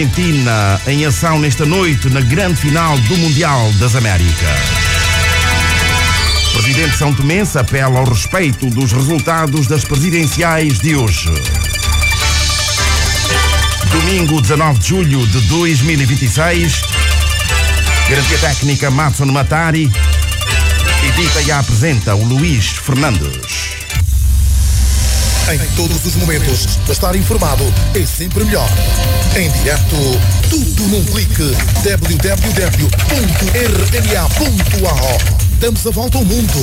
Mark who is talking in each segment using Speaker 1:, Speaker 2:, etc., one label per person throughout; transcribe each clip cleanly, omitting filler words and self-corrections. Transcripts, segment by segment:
Speaker 1: Argentina em ação nesta noite na grande final do Mundial das Américas. Presidente São Tomense apela ao respeito dos resultados das presidenciais de hoje. Domingo 19 de julho de 2026, garantia técnica Matson Matari, edita e apresenta o Luís Fernandes.
Speaker 2: Em todos os momentos, estar informado é sempre melhor. Em direto, tudo num clique. www.rma.ao. Damos a volta ao mundo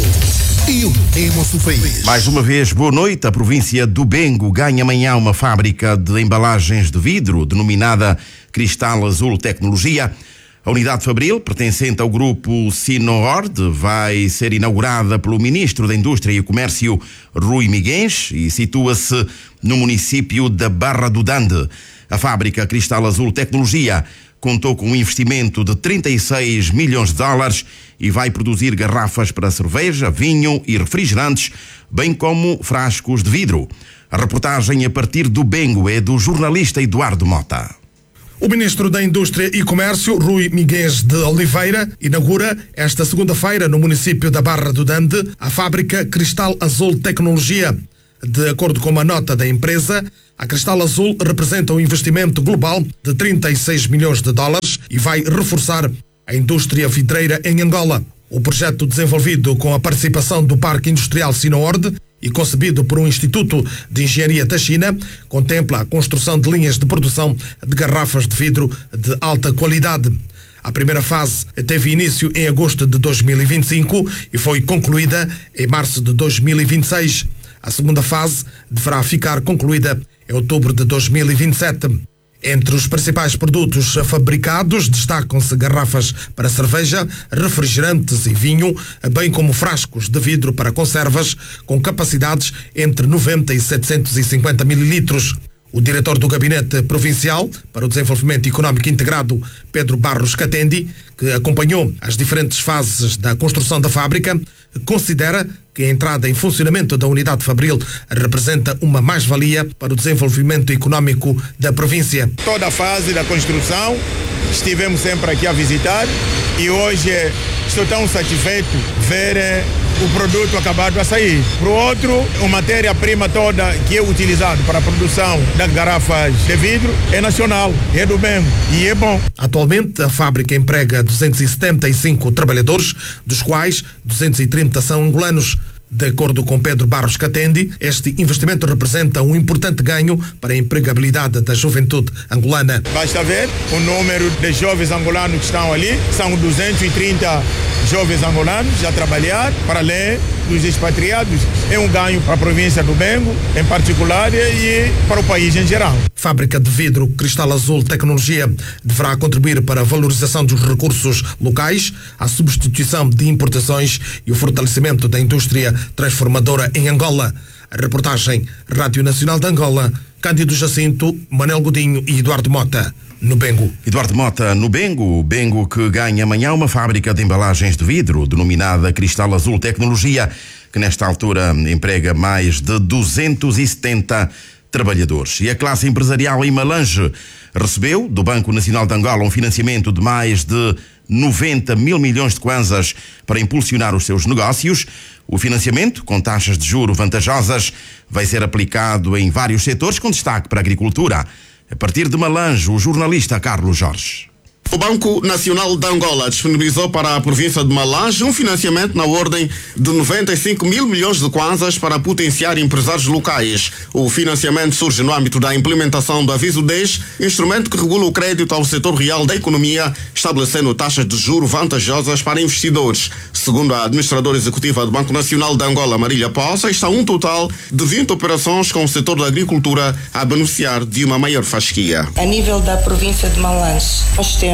Speaker 2: e unimos o país.
Speaker 1: Mais uma vez, boa noite. A província do Bengo ganha amanhã uma fábrica de embalagens de vidro denominada Cristal Azul Tecnologia. A unidade fabril, pertencente ao grupo Sinorord, vai ser inaugurada pelo Ministro da Indústria e Comércio, Rui Miguens, e situa-se no município da Barra do Dande. A fábrica Cristal Azul Tecnologia contou com um investimento de 36 milhões de dólares e vai produzir garrafas para cerveja, vinho e refrigerantes, bem como frascos de vidro. A reportagem a partir do Bengo é do jornalista Eduardo Mota.
Speaker 2: O Ministro da Indústria e Comércio, Rui Miguens de Oliveira, inaugura esta segunda-feira no município da Barra do Dande a fábrica Cristal Azul Tecnologia. De acordo com uma nota da empresa, a Cristal Azul representa um investimento global de 36 milhões de dólares e vai reforçar a indústria vidreira em Angola. O projeto, desenvolvido com a participação do Parque Industrial Sinorord e concebido por um Instituto de Engenharia da China, contempla a construção de linhas de produção de garrafas de vidro de alta qualidade. A primeira fase teve início em agosto de 2025 e foi concluída em março de 2026. A segunda fase deverá ficar concluída em outubro de 2027. Entre os principais produtos fabricados destacam-se garrafas para cerveja, refrigerantes e vinho, bem como frascos de vidro para conservas com capacidades entre 90 e 750 mililitros. O diretor do Gabinete Provincial para o Desenvolvimento Económico Integrado, Pedro Barros Catendi, que acompanhou as diferentes fases da construção da fábrica, considera que a entrada em funcionamento da unidade fabril representa uma mais-valia para o desenvolvimento económico da província.
Speaker 3: Toda a fase da construção estivemos sempre aqui a visitar e hoje estou tão satisfeito de ver o produto acabado a sair. Por outro, a matéria-prima toda que é utilizada para a produção das garrafas de vidro é nacional, é do Bengo e é bom.
Speaker 2: Atualmente, a fábrica emprega 275 trabalhadores, dos quais 230 são angolanos. De acordo com Pedro Barros Catendi, este investimento representa um importante ganho para a empregabilidade da juventude angolana.
Speaker 3: Basta ver o número de jovens angolanos que estão ali, são 230 jovens angolanos a trabalhar, para além dos expatriados. É um ganho para a província do Bengo, em particular, e para o país em geral.
Speaker 2: Fábrica de vidro Cristal Azul Tecnologia deverá contribuir para a valorização dos recursos locais, a substituição de importações e o fortalecimento da indústria transformadora em Angola. A reportagem Rádio Nacional de Angola, Cândido Jacinto, Manuel Godinho e Eduardo Mota, no Bengo.
Speaker 1: Eduardo Mota, no Bengo. O Bengo que ganha amanhã uma fábrica de embalagens de vidro denominada Cristal Azul Tecnologia, que nesta altura emprega mais de 270 trabalhadores. E a classe empresarial em Malange recebeu do Banco Nacional de Angola um financiamento de mais de 90 mil milhões de kwanzas para impulsionar os seus negócios. O financiamento, com taxas de juro vantajosas, vai ser aplicado em vários setores, com destaque para a agricultura. A partir de Malange, o jornalista Carlos Jorge.
Speaker 4: O Banco Nacional de Angola disponibilizou para a província de Malange um financiamento na ordem de 95 mil milhões de kwanzas para potenciar empresários locais. O financiamento surge no âmbito da implementação do Aviso 10, instrumento que regula o crédito ao setor real da economia, estabelecendo taxas de juros vantajosas para investidores. Segundo a administradora executiva do Banco Nacional de Angola, Marília Poça, está um total de 20 operações com o setor da agricultura a beneficiar de uma maior fasquia.
Speaker 5: A nível da província de Malange, nós temos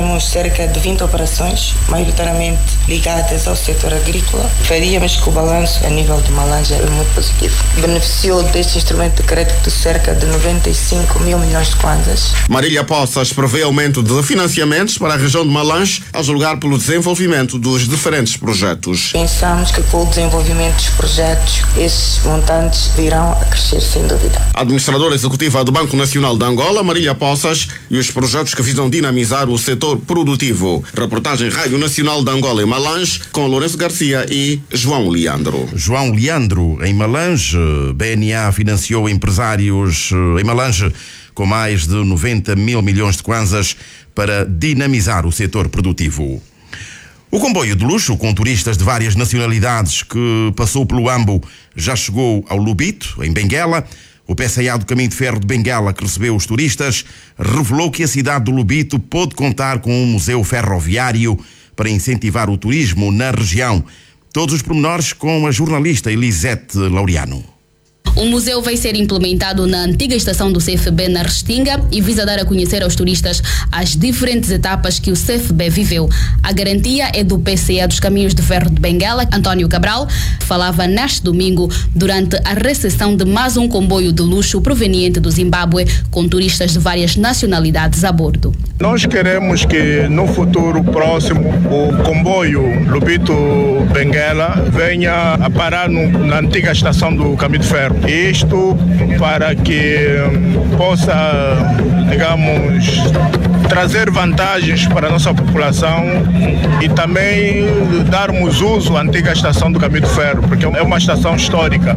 Speaker 5: temos cerca de 20 operações, maioritariamente ligadas ao setor agrícola. Veríamos que o balanço a nível de Malange é muito positivo. Beneficiou deste instrumento de crédito cerca de 95 mil milhões de kwanzas.
Speaker 4: Marília Poças prevê aumento de financiamentos para a região de Malange, a julgar pelo desenvolvimento dos diferentes projetos.
Speaker 5: Pensamos que com o desenvolvimento dos projetos, esses montantes virão a crescer sem dúvida.
Speaker 4: A administradora executiva do Banco Nacional de Angola, Marília Poças, e os projetos que visam dinamizar o setor produtivo. Reportagem Rádio Nacional de Angola em Malange, com Lourenço Garcia e João Leandro.
Speaker 1: João Leandro, em Malange, BNA financiou empresários em Malange com mais de 90 mil milhões de kwanzas para dinamizar o setor produtivo. O comboio de luxo, com turistas de várias nacionalidades, que passou pelo Ambo, já chegou ao Lubito, em Benguela. O PCA do Caminho de Ferro de Benguela, que recebeu os turistas, revelou que a cidade do Lubito pôde contar com um museu ferroviário para incentivar o turismo na região. Todos os pormenores com a jornalista Elisete Laureano.
Speaker 6: O museu vai ser implementado na antiga estação do CFB na Restinga e visa dar a conhecer aos turistas as diferentes etapas que o CFB viveu. A garantia é do PCA dos Caminhos de Ferro de Benguela, António Cabral, que falava neste domingo durante a recepção de mais um comboio de luxo proveniente do Zimbábue, com turistas de várias nacionalidades a bordo.
Speaker 3: Nós queremos que no futuro próximo o comboio Lubito-Benguela venha a parar na antiga estação do Caminho de Ferro. Isto para que possa, digamos, trazer vantagens para a nossa população e também darmos uso à antiga estação do Caminho de Ferro, porque é uma estação histórica.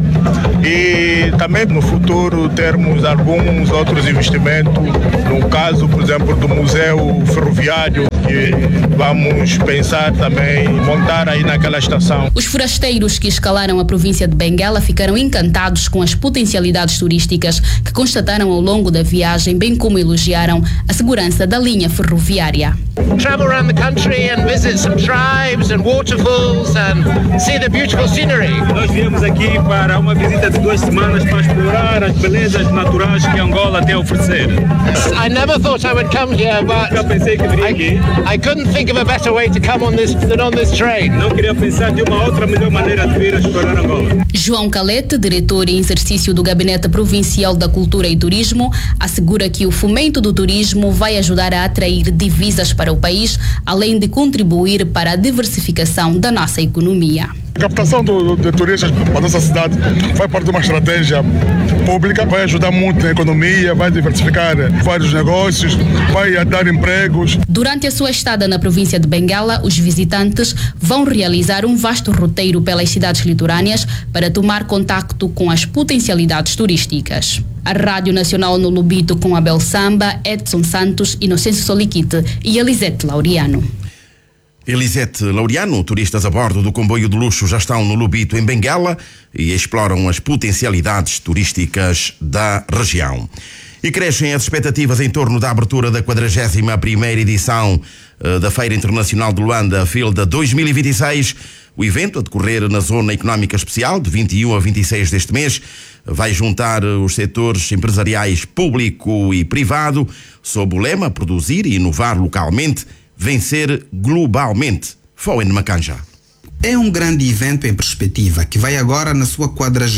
Speaker 3: E também no futuro termos alguns outros investimentos, no caso, por exemplo, do Museu Ferroviário, que vamos pensar também em montar aí naquela estação.
Speaker 6: Os forasteiros que escalaram a província de Benguela ficaram encantados com as potencialidades turísticas que constataram ao longo da viagem, bem como elogiaram a segurança da linha ferroviária.
Speaker 7: Travel around the country and visit some tribes and waterfalls and see the beautiful scenery.
Speaker 8: Nós viemos aqui para uma visita de 2 semanas para explorar as belezas naturais que Angola tem a oferecer.
Speaker 7: I never thought I would come here, but
Speaker 8: Nunca pensei que viria aqui.
Speaker 7: I couldn't think of a better way to come on this than on this train.
Speaker 8: Não queria pensar de uma outra melhor maneira de vir a explorar Angola.
Speaker 6: João Calete, diretor em exercício do Gabinete Provincial da Cultura e Turismo, assegura que o fomento do turismo vai ajudar a atrair divisas para o país, além de contribuir para a diversificação da nossa economia.
Speaker 9: A captação de turistas para a nossa cidade vai parte de uma estratégia pública, vai ajudar muito na economia, vai diversificar vários negócios, vai dar empregos.
Speaker 6: Durante a sua estada na província de Benguela, os visitantes vão realizar um vasto roteiro pelas cidades litorâneas para tomar contacto com as potencialidades turísticas. A Rádio Nacional no Lubito com Abel Samba, Edson Santos, Inocêncio Soliquite e Elisete Laureano.
Speaker 1: Elisete Laureano, turistas a bordo do comboio de luxo já estão no Lubito, em Benguela, e exploram as potencialidades turísticas da região. E crescem as expectativas em torno da abertura da 41ª edição da Feira Internacional de Luanda, FILDA 2026. O evento, a decorrer na Zona Económica Especial, de 21 a 26 deste mês, vai juntar os setores empresariais público e privado, sob o lema Produzir e Inovar Localmente, Vencer Globalmente. Foen Macanja.
Speaker 10: É um grande evento em perspectiva que vai agora na sua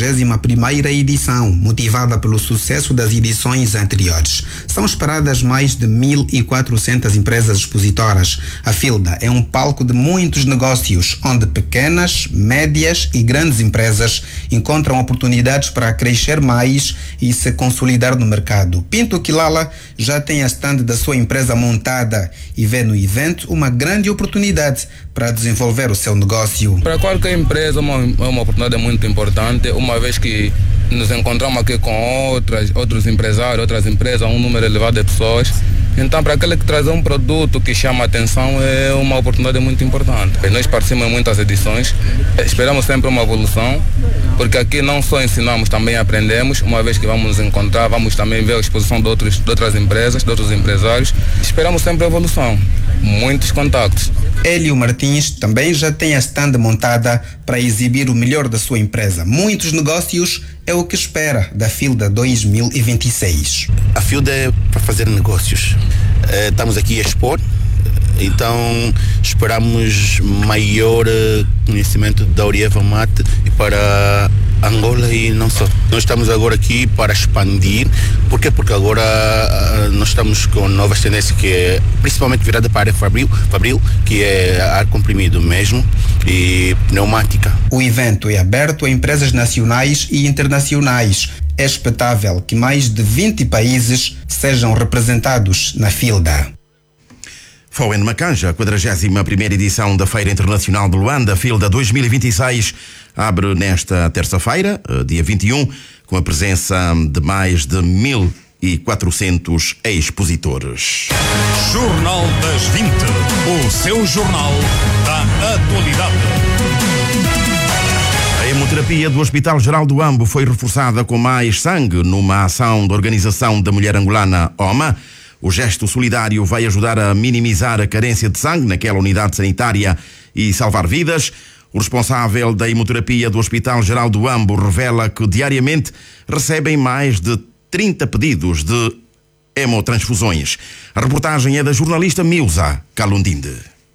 Speaker 10: 41ª edição, motivada pelo sucesso das edições anteriores. São esperadas mais de 1.400 empresas expositoras. A FILDA é um palco de muitos negócios, onde pequenas, médias e grandes empresas encontram oportunidades para crescer mais e se consolidar no mercado. Pinto Quilala já tem a stand da sua empresa montada e vê no evento uma grande oportunidade para desenvolver o seu negócio.
Speaker 11: Para qualquer empresa é uma oportunidade muito importante, uma vez que nos encontramos aqui com outros empresários, outras empresas, um número elevado de pessoas. Então, para aquele que traz um produto que chama a atenção, é uma oportunidade muito importante. Nós participamos em muitas edições, esperamos sempre uma evolução, porque aqui não só ensinamos, também aprendemos. Uma vez que vamos nos encontrar, vamos também ver a exposição de outras empresas, de outros empresários. Esperamos sempre a evolução, muitos contactos.
Speaker 10: Hélio Martins também já tem a stand montada para exibir o melhor da sua empresa. Muitos negócios é o que espera da FILDA 2026.
Speaker 12: A FILDA é para fazer negócios. Estamos aqui a expor Então esperamos maior conhecimento da Orieva Mate e para Angola e não só. Nós estamos agora aqui para expandir. Por quê? Porque agora nós estamos com novas tendências, que é principalmente virada para a área fabril, que é ar comprimido mesmo e pneumática.
Speaker 10: O evento é aberto a empresas nacionais e internacionais. É expectável que mais de 20 países sejam representados na FILDA.
Speaker 1: FOEN Macanja, a 41ª edição da Feira Internacional de Luanda, FILDA 2026, abre nesta terça-feira, dia 21, com a presença de mais de 1.400 expositores.
Speaker 13: Jornal das 20, o seu jornal da atualidade.
Speaker 1: A hemoterapia do Hospital Geral do Ambo foi reforçada com mais sangue numa ação da Organização da Mulher Angolana, OMA. O gesto solidário vai ajudar a minimizar a carência de sangue naquela unidade sanitária e salvar vidas. O responsável da hemoterapia do Hospital Geral do Ambo revela que diariamente recebem mais de 30 pedidos de hemotransfusões. A reportagem é da jornalista Milza Kalundinde.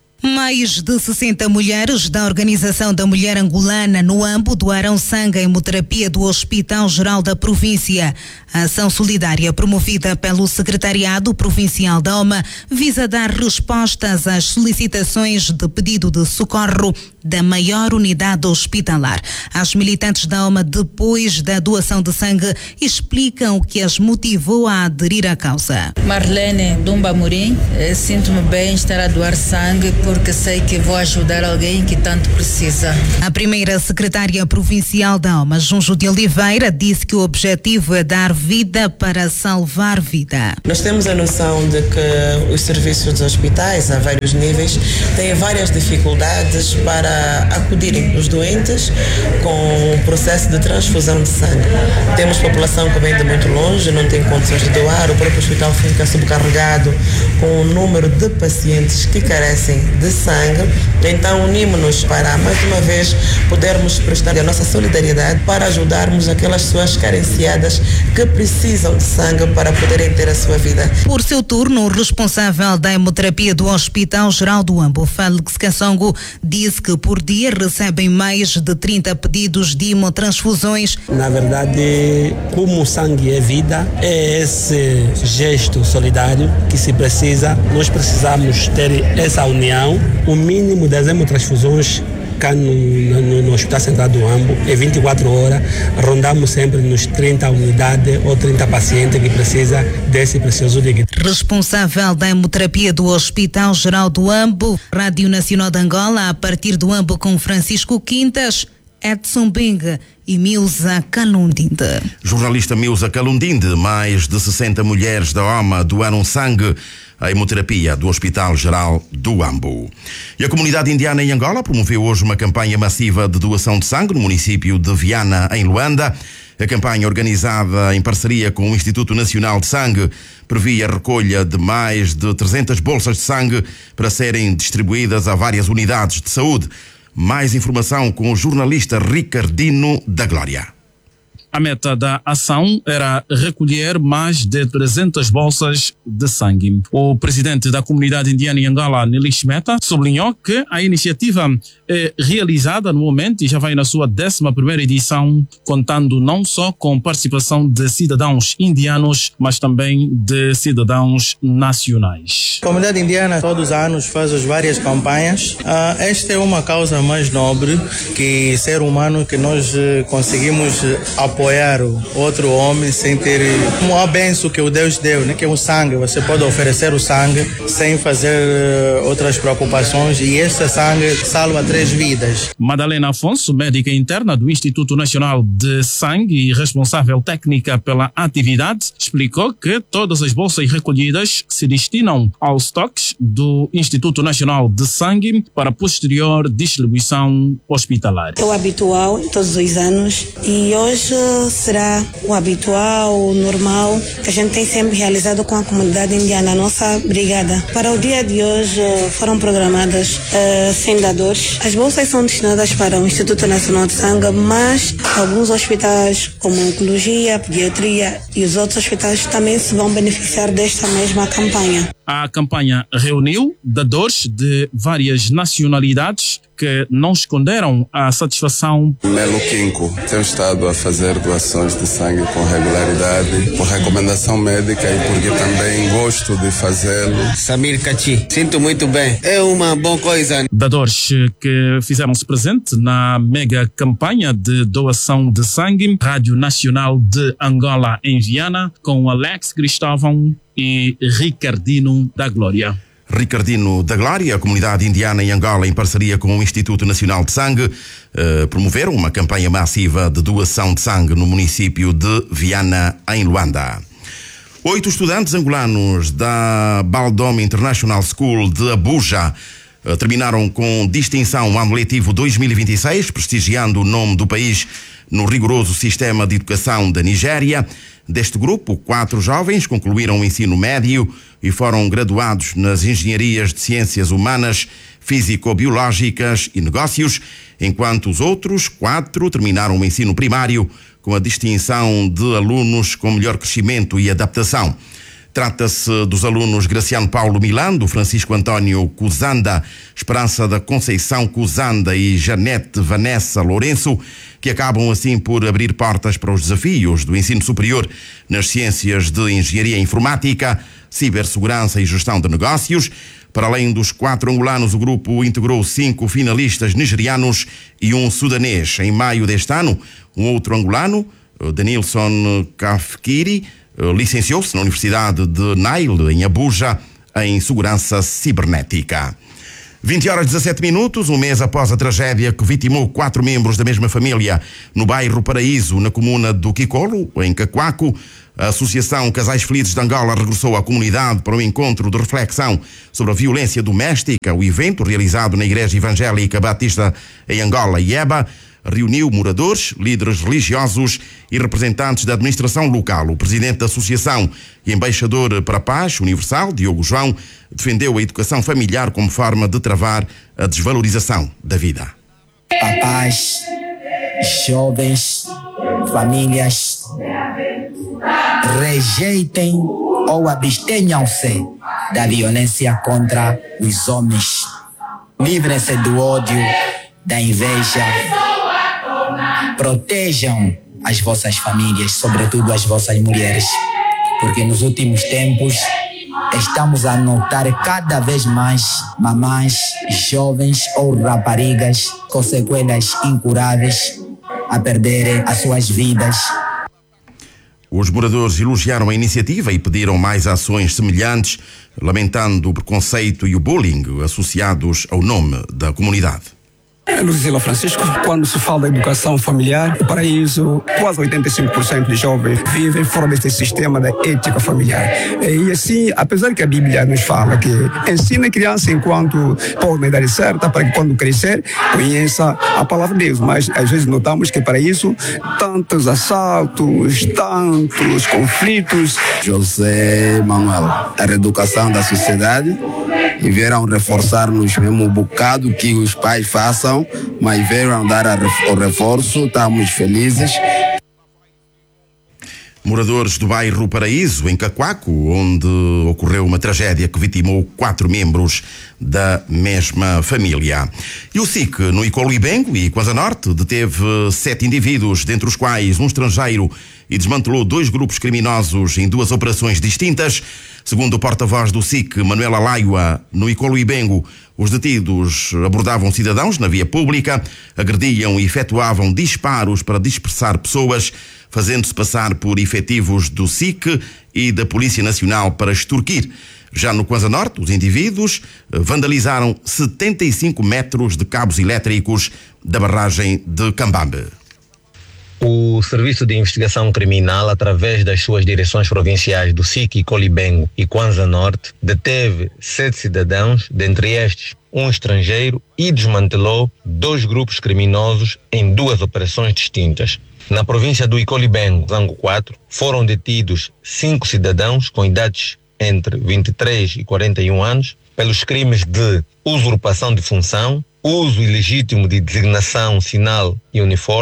Speaker 14: Mais de 60 mulheres da Organização da Mulher Angolana no Ambo doaram sangue à hemoterapia do Hospital Geral da Província. A ação solidária promovida pelo Secretariado Provincial da OMA visa dar respostas às solicitações de pedido de socorro da maior unidade hospitalar. As militantes da OMA, depois da doação de sangue, explicam o que as motivou a aderir à causa.
Speaker 15: Marlene Dumba Amorim, sinto-me bem estar a doar sangue porque sei que vou ajudar alguém que tanto precisa.
Speaker 14: A primeira secretária provincial da OMA, Junjo de Oliveira, disse que o objetivo é dar vida para salvar vida.
Speaker 16: Nós temos a noção de que os serviços dos hospitais, a vários níveis, têm várias dificuldades para acudirem os doentes com o processo de transfusão de sangue. Temos população que vem de muito longe, não tem condições de doar, o próprio hospital fica sobrecarregado com o número de pacientes que carecem de sangue. Então unimos-nos para, mais uma vez, podermos prestar a nossa solidariedade para ajudarmos aquelas pessoas carenciadas que precisam de sangue para poderem ter a sua vida.
Speaker 14: Por seu turno, o responsável da hemoterapia do Hospital Geral do Ambo, Félix Kassongo, disse que por dia recebem mais de 30 pedidos de hemotransfusões.
Speaker 17: Na verdade, como o sangue é vida, é esse gesto solidário que se precisa. Nós precisamos ter essa união. O mínimo das hemotransfusões cá no Hospital Central do Ambo é 24 horas, rondamos sempre nos 30 unidades ou 30 pacientes que precisam desse precioso líquido.
Speaker 14: Responsável da hemoterapia do Hospital Geral do Ambo, Rádio Nacional de Angola, a partir do Ambo com Francisco Quintas, Edson Benga e Milza Kalundinde.
Speaker 1: Jornalista Milza Kalundinde, mais de 60 mulheres da OMA doaram sangue à hemoterapia do Hospital Geral do Ambo. E a comunidade indiana em Angola promoveu hoje uma campanha massiva de doação de sangue no município de Viana, em Luanda. A campanha, organizada em parceria com o Instituto Nacional de Sangue, previa a recolha de mais de 300 bolsas de sangue para serem distribuídas a várias unidades de saúde. Mais informação com o jornalista Ricardino da Glória.
Speaker 18: A meta da ação era recolher mais de 300 bolsas de sangue. O presidente da comunidade indiana em Angola, Nilis Mehta, sublinhou que a iniciativa é realizada no momento e já vai na sua 11ª edição, contando não só com participação de cidadãos indianos, mas também de cidadãos nacionais.
Speaker 19: A comunidade indiana todos os anos faz várias campanhas. Esta é uma causa mais nobre que ser humano, que nós conseguimos apoiar o outro homem sem ter uma benção que o Deus deu, né? Que é o sangue. Você pode oferecer o sangue sem fazer outras preocupações e esse sangue salva 3 vidas.
Speaker 18: Madalena Afonso, médica interna do Instituto Nacional de Sangue e responsável técnica pela atividade, explicou que todas as bolsas recolhidas se destinam aos estoques do Instituto Nacional de Sangue para posterior distribuição hospitalar.
Speaker 20: É o habitual todos os anos e hoje será o habitual, o normal, que a gente tem sempre realizado com a comunidade indiana, a nossa brigada. Para o dia de hoje foram programadas 100 dadores. As bolsas são destinadas para o Instituto Nacional de Sangue, mas alguns hospitais, como a Oncologia, a Pediatria e os outros hospitais também se vão beneficiar desta mesma campanha.
Speaker 18: A campanha reuniu dadores de várias nacionalidades que não esconderam a satisfação.
Speaker 21: Melo Quinco, tenho estado a fazer doações de sangue com regularidade, por recomendação médica e porque também gosto de fazê-lo.
Speaker 22: Samir Kachi, sinto muito bem, é uma boa coisa.
Speaker 18: Dadores que fizeram-se presente na mega campanha de doação de sangue, Rádio Nacional de Angola em Viana, com Alex Cristóvão e Ricardino da Glória.
Speaker 1: Ricardino da Glória, a comunidade indiana em Angola, em parceria com o Instituto Nacional de Sangue, promoveram uma campanha massiva de doação de sangue no município de Viana, em Luanda. 8 estudantes angolanos da Baldom International School de Abuja terminaram com distinção o ano letivo 2026, prestigiando o nome do país no rigoroso sistema de educação da Nigéria. Deste grupo, 4 jovens concluíram o ensino médio e foram graduados nas engenharias de ciências humanas, físico-biológicas e negócios, enquanto os outros 4 terminaram o ensino primário com a distinção de alunos com melhor crescimento e adaptação. Trata-se dos alunos Graciano Paulo Milando, Francisco António Cusanda, Esperança da Conceição Cusanda e Janete Vanessa Lourenço, que acabam assim por abrir portas para os desafios do ensino superior nas ciências de engenharia informática, cibersegurança e gestão de negócios. Para além dos 4 angolanos, o grupo integrou 5 finalistas nigerianos e um sudanês. Em maio deste ano, um outro angolano, Denilson Kafkiri, licenciou-se na Universidade de Nile, em Abuja, em segurança cibernética. 20h17, um mês após a tragédia que vitimou 4 membros da mesma família no bairro Paraíso, na comuna do Kikolo, em Cacoaco, a Associação Casais Felizes de Angola regressou à comunidade para um encontro de reflexão sobre a violência doméstica. O evento, realizado na Igreja Evangélica Batista em Angola, IEBA, reuniu moradores, líderes religiosos e representantes da administração local. O presidente da associação e embaixador para a paz universal, Diogo João, defendeu a educação familiar como forma de travar a desvalorização da vida.
Speaker 23: Papais, jovens, famílias, rejeitem ou abstenham-se da violência contra os homens. Livrem-se do ódio, da inveja. Protejam as vossas famílias, sobretudo as vossas mulheres, porque nos últimos tempos estamos a notar cada vez mais mamães, jovens ou raparigas com sequelas incuráveis a perderem as suas vidas.
Speaker 1: Os moradores elogiaram a iniciativa e pediram mais ações semelhantes, lamentando o preconceito e o bullying associados ao nome da comunidade.
Speaker 24: Luzila Francisco, quando se fala de educação familiar, o Paraíso, quase 85% de jovens vivem fora desse sistema da ética familiar. E assim, apesar que a Bíblia nos fala que ensina a criança enquanto pode na idade certa, para que quando crescer, conheça a palavra de Deus. Mas às vezes notamos que para isso, tantos assaltos, tantos conflitos.
Speaker 25: José Manuel, a reeducação da sociedade, e vieram reforçar-nos mesmo um bocado que os pais façam, mas vieram dar o reforço, estamos felizes.
Speaker 1: Moradores do bairro Paraíso, em Cacoaco, onde ocorreu uma tragédia que vitimou 4 membros da mesma família. E o SIC, no Icolo Ibengo e Kwanza Norte, deteve 7 indivíduos, dentre os quais um estrangeiro, e desmantelou 2 grupos criminosos em 2 operações distintas. Segundo o porta-voz do SIC, Manuela Laiua, no Icolo Ibengo, os detidos abordavam cidadãos na via pública, agrediam e efetuavam disparos para dispersar pessoas, fazendo-se passar por efetivos do SIC e da Polícia Nacional para extorquir. Já no Kwanza Norte, os indivíduos vandalizaram 75 metros de cabos elétricos da barragem de Cambambe.
Speaker 26: O Serviço de Investigação Criminal, através das suas direções provinciais do SIC, Colibengo e Kwanza Norte, deteve 7 cidadãos, dentre estes um estrangeiro, e desmantelou 2 grupos criminosos em 2 operações distintas. Na província do Icolibengo, Zango 4, foram detidos 5 cidadãos com idades entre 23 e 41 anos pelos crimes de usurpação de função, uso ilegítimo de designação, sinal e uniforme,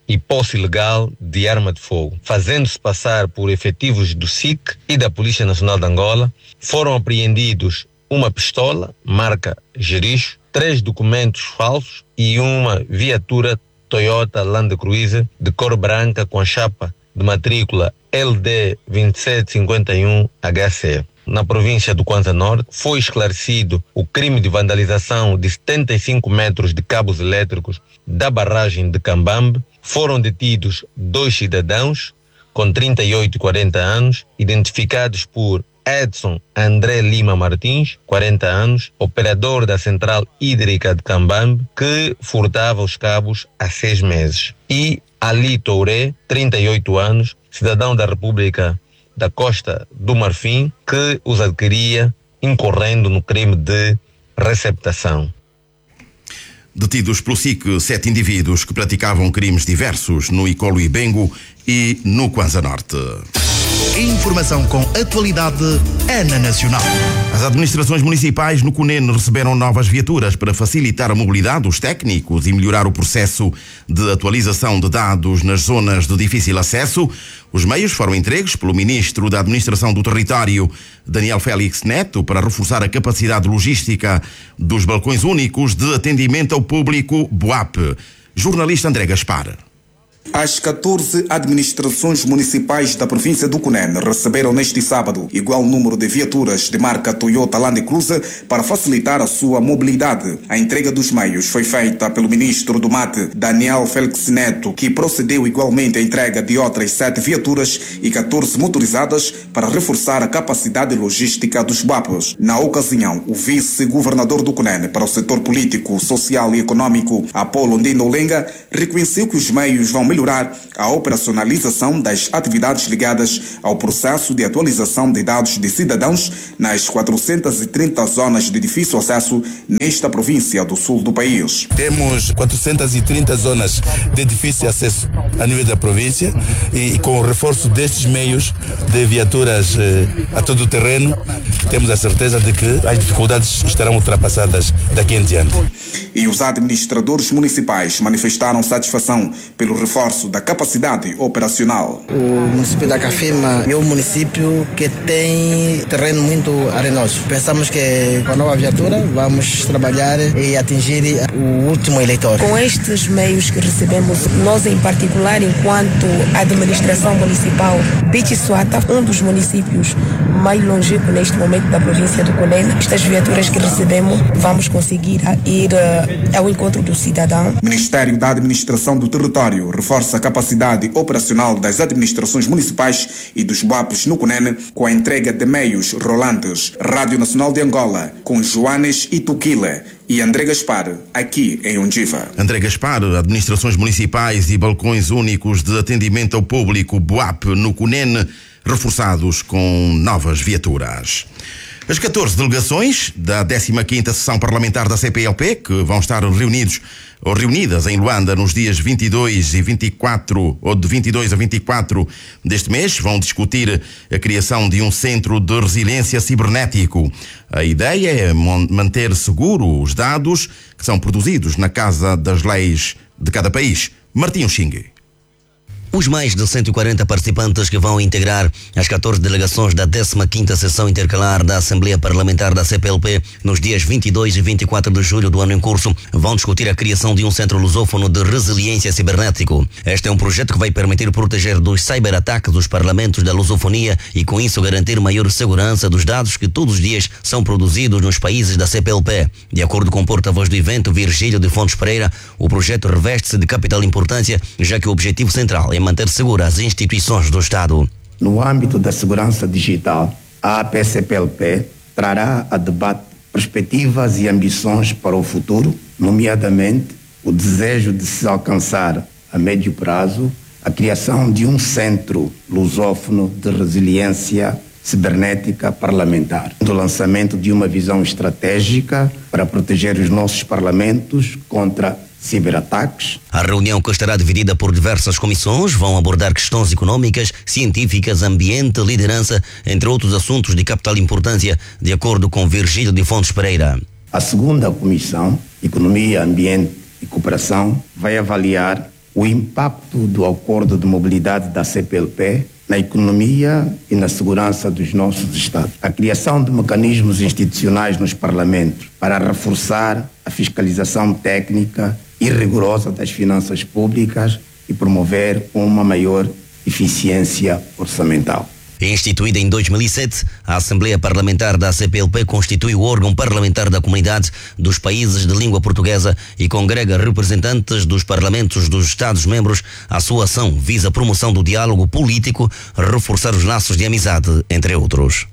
Speaker 26: e posse ilegal de arma de fogo. Fazendo-se passar por efetivos do SIC e da Polícia Nacional de Angola, foram apreendidos uma pistola, marca Jericho, 3 documentos falsos e uma viatura Toyota Land Cruiser de cor branca com a chapa de matrícula LD 2751 HC. Na província do Kwanza Norte, foi esclarecido o crime de vandalização de 75 metros de cabos elétricos da barragem de Cambambe. Foram detidos 2 cidadãos com 38 e 40 anos, identificados por Edson André Lima Martins, 40 anos, operador da Central Hídrica de Cambambe, que furtava os cabos há 6 meses. E Ali Touré, 38 anos, cidadão da República da Costa do Marfim, que os adquiria incorrendo no crime de receptação.
Speaker 1: Detidos pelo SIC 7 indivíduos que praticavam crimes diversos no Icolo Ibengo e no Kwanza Norte.
Speaker 2: Informação com atualidade é na Nacional.
Speaker 1: As administrações municipais no Cunene receberam novas viaturas para facilitar a mobilidade dos técnicos e melhorar o processo de atualização de dados nas zonas de difícil acesso. Os meios foram entregues pelo Ministro da Administração do Território, Daniel Félix Neto, para reforçar a capacidade logística dos balcões únicos de atendimento ao público BUAP. Jornalista André Gaspar.
Speaker 3: As 14 administrações municipais da província do Cunene receberam neste sábado igual número de viaturas de marca Toyota Land Cruiser para facilitar a sua mobilidade. A entrega dos meios foi feita pelo ministro do MAT, Daniel Félix Neto, que procedeu igualmente à entrega de outras 7 viaturas e 14 motorizadas para reforçar a capacidade logística dos BAPs. Na ocasião, o vice-governador do Cunene para o setor político, social e econômico, Apolo Ndino Lenga, reconheceu que os meios vão melhorar a operacionalização das atividades ligadas ao processo de atualização de dados de cidadãos nas 430 zonas de difícil acesso nesta província do sul do país.
Speaker 4: Temos 430 zonas de difícil acesso a nível da província e com o reforço destes meios de viaturas a todo o terreno, temos a certeza de que as dificuldades estarão ultrapassadas daqui em diante.
Speaker 3: E os administradores municipais manifestaram satisfação pelo reforço da capacidade operacional.
Speaker 5: O município da Cafima é um município que tem terreno muito arenoso. Pensamos que com a nova viatura vamos trabalhar e atingir o último eleitor.
Speaker 7: Com estes meios que recebemos, nós em particular, enquanto administração municipal, Pichisuata, um dos municípios mais longínquos neste momento da província do Cunene, estas viaturas que recebemos, vamos conseguir ir ao encontro do cidadão.
Speaker 3: O Ministério da Administração do Território reforça a capacidade operacional das administrações municipais e dos BAPs no Cunene com a entrega de meios rolantes. Rádio Nacional de Angola, com Joanes Ituquila e André Gaspar, aqui em Undiva.
Speaker 1: André Gaspar, administrações municipais e balcões únicos de atendimento ao público BUAP no Cunene, reforçados com novas viaturas. As 14 delegações da 15ª Sessão Parlamentar da CPLP, que vão estar reunidas em Luanda nos dias 22 e 24, ou de 22 a 24 deste mês, vão discutir a criação de um centro de resiliência cibernético. A ideia é manter seguro os dados que são produzidos na Casa das Leis de cada país. Martinho Xingue.
Speaker 8: Os mais de 140 participantes que vão integrar as 14 delegações da 15ª Sessão Intercalar da Assembleia Parlamentar da CPLP nos dias 22 e 24 de julho do ano em curso vão discutir a criação de um centro lusófono de resiliência cibernético. Este é um projeto que vai permitir proteger dos cyberataques os parlamentos da lusofonia e com isso garantir maior segurança dos dados que todos os dias são produzidos nos países da CPLP. De acordo com o porta-voz do evento, Virgílio de Fontes Pereira, o projeto reveste-se de capital importância, já que o objetivo central é manter seguras as instituições do Estado.
Speaker 27: No âmbito da segurança digital, a APCPLP trará a debate perspectivas e ambições para o futuro, nomeadamente o desejo de se alcançar a médio prazo a criação de um centro lusófono de resiliência cibernética parlamentar, do lançamento de uma visão estratégica para proteger os nossos parlamentos contra ciberataques.
Speaker 8: A reunião, que estará dividida por diversas comissões, vão abordar questões econômicas, científicas, ambiente, liderança, entre outros assuntos de capital importância, de acordo com Virgílio de Fontes Pereira.
Speaker 27: A segunda comissão, Economia, Ambiente e Cooperação, vai avaliar o impacto do acordo de mobilidade da CPLP na economia e na segurança dos nossos Estados. A criação de mecanismos institucionais nos parlamentos para reforçar a fiscalização técnica e rigorosa das finanças públicas e promover uma maior eficiência orçamental.
Speaker 8: Instituída em 2007, a Assembleia Parlamentar da CPLP constitui o órgão parlamentar da Comunidade dos Países de Língua Portuguesa e congrega representantes dos parlamentos dos Estados-membros. A sua ação visa a promoção do diálogo político, reforçar os laços de amizade, entre outros.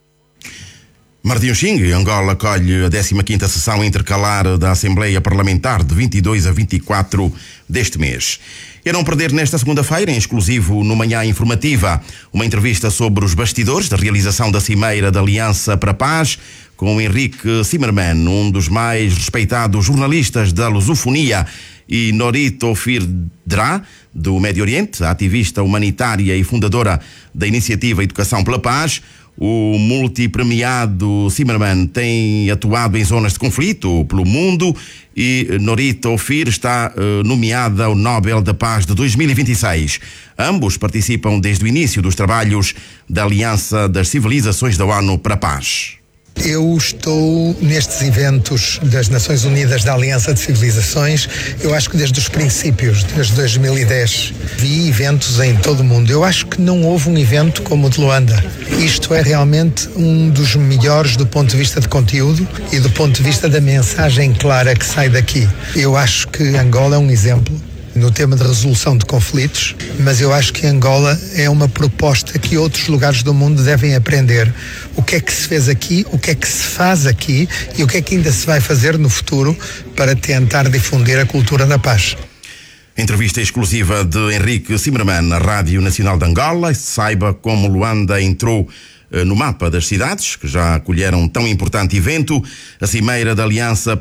Speaker 1: Martim Xing, Angola acolhe a 15ª sessão intercalar da Assembleia Parlamentar de 22 a 24 deste mês. E não perder nesta segunda-feira, em exclusivo no Manhã Informativa, uma entrevista sobre os bastidores da realização da Cimeira da Aliança para a Paz, com Henrique Zimmermann, um dos mais respeitados jornalistas da lusofonia, e Norito Firdra, do Médio Oriente, ativista humanitária e fundadora da iniciativa Educação pela Paz. O multipremiado Zimmermann tem atuado em zonas de conflito pelo mundo e Norito Fir está nomeada ao Nobel da Paz de 2026. Ambos participam desde o início dos trabalhos da Aliança das Civilizações da ONU para a Paz.
Speaker 6: Eu estou nestes eventos das Nações Unidas da Aliança de Civilizações, eu acho que desde os princípios, desde 2010, vi eventos em todo o mundo. Eu acho que não houve um evento como o de Luanda. Isto é realmente um dos melhores do ponto de vista de conteúdo e do ponto de vista da mensagem clara que sai daqui. Eu acho que Angola é um exemplo no tema de resolução de conflitos, mas eu acho que Angola é uma proposta que outros lugares do mundo devem aprender. O que é que se fez aqui, o que é que se faz aqui e o que é que ainda se vai fazer no futuro para tentar difundir a cultura da paz.
Speaker 1: Entrevista exclusiva de Henrique Zimmermann na Rádio Nacional de Angola. Saiba como Luanda entrou no mapa das cidades que já acolheram tão importante evento, a Cimeira da Aliança